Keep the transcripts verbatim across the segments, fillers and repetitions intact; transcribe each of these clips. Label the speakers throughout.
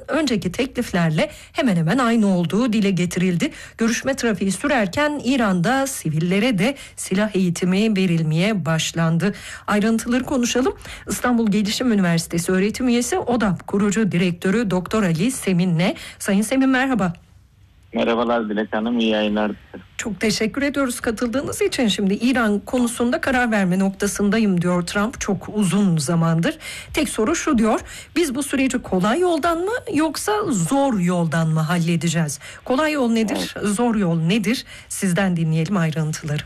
Speaker 1: önceki tekliflerle hemen hemen aynı olduğu dile getirildi. Görüşme trafiği sürerken İran'da sivillere de silah eğitimi verilmeye başlandı. Ayrıntıları konuşalım. İstanbul Gelişim Üniversitesi öğretim üyesi ODAP kurucu direktörü Doktor Ali Semin'le. Sayın Semin merhaba.
Speaker 2: Merhabalar Dilek Hanım, iyi yayınlar.
Speaker 1: Çok teşekkür ediyoruz katıldığınız için. Şimdi İran konusunda karar verme noktasındayım diyor Trump çok uzun zamandır. Tek soru şu diyor: biz bu süreci kolay yoldan mı yoksa zor yoldan mı halledeceğiz? Kolay yol nedir? Evet. Zor yol nedir? Sizden dinleyelim ayrıntıları.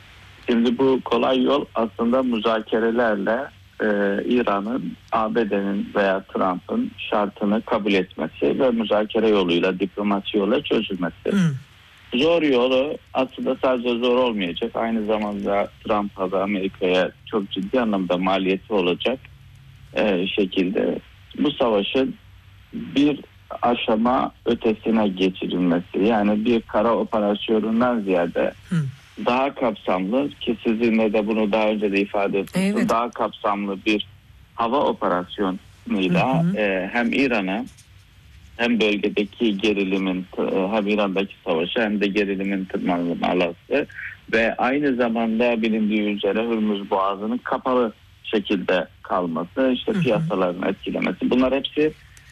Speaker 2: Şimdi bu kolay yol aslında müzakerelerle e, İran'ın A B D'nin veya Trump'ın şartını kabul etmesi ve müzakere yoluyla, diplomasi yoluyla çözülmesi. Hmm. Zor yolu aslında sadece zor olmayacak. Aynı zamanda Trump'a ve Amerika'ya çok ciddi anlamda maliyeti olacak e, şekilde bu savaşın bir aşama ötesine geçirilmesi. Yani bir kara operasyonundan ziyade hmm. daha kapsamlı, ki sizinle de bunu daha önce de ifade ettim. Evet. Daha kapsamlı bir hava operasyonuyla hı hı. E, hem İran'a hem bölgedeki gerilimin, hem İran'daki savaşı hem de gerilimin tırmanılması ve aynı zamanda bilindiği üzere Hürmüz Boğazı'nın kapalı şekilde kalması, işte hı hı. piyasaların etkilemesi, bunlar hepsi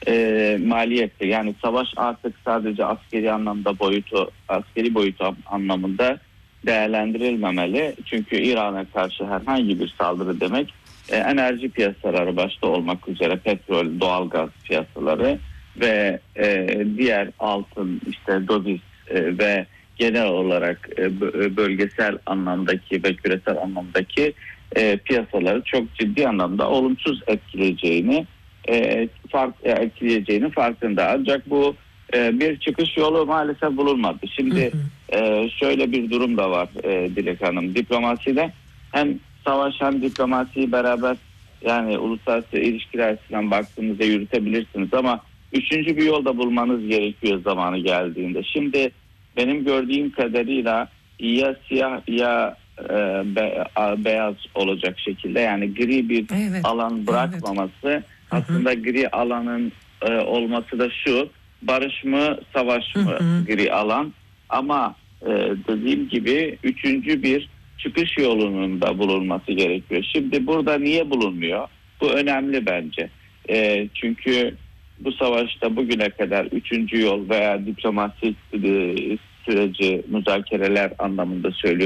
Speaker 2: e, maliyetli. Yani savaş artık sadece askeri anlamda boyutu, askeri boyutu anlamında değerlendirilmemeli. Çünkü İran'a karşı herhangi bir saldırı demek e, enerji piyasaları başta olmak üzere petrol, doğalgaz piyasaları ve e, diğer altın, işte döviz e, ve genel olarak e, bölgesel anlamdaki ve küresel anlamdaki e, piyasaları çok ciddi anlamda olumsuz etkileyeceğini e, fark etkileyeceğini farkında. Ancak bu e, bir çıkış yolu maalesef bulunmadı. Şimdi hı hı. E, şöyle bir durum da var e, Dilek Hanım. Diplomaside hem savaş hem diplomasiyi beraber, yani uluslararası ilişkiler açısından baktığınızda yürütebilirsiniz ama üçüncü bir yolda bulmanız gerekiyor zamanı geldiğinde. Şimdi benim gördüğüm kadarıyla ya siyah ya e, be, a, beyaz olacak şekilde, yani gri bir evet, alan bırakmaması. Evet. Aslında hı hı. gri alanın e, olması da şu: barış mı savaş mı hı hı. gri alan, ama e, dediğim gibi üçüncü bir çıkış yolunun da bulunması gerekiyor. Şimdi burada niye bulunmuyor? Bu önemli bence. E, çünkü bu savaşta bugüne kadar üçüncü yol veya diplomasi süreci, müzakereler anlamında söylüyorum,